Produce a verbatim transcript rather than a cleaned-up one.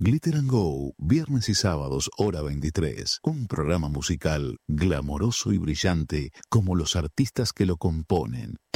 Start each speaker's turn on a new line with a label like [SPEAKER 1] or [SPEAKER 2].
[SPEAKER 1] Glitter and Go, viernes y sábados, hora veintitrés. Un programa musical glamoroso y brillante como los artistas que lo componen.